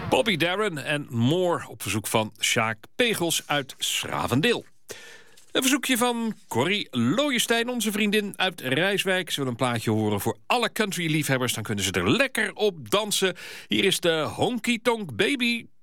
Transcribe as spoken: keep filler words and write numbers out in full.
Bobby Darin en More op verzoek van Sjaak Pegels uit Schravendeel. Een verzoekje van Corrie Looijenstein, onze vriendin uit Rijswijk. Ze wil een plaatje horen voor alle country-liefhebbers. Dan kunnen ze er lekker op dansen. Hier is de Honky Tonk Baby.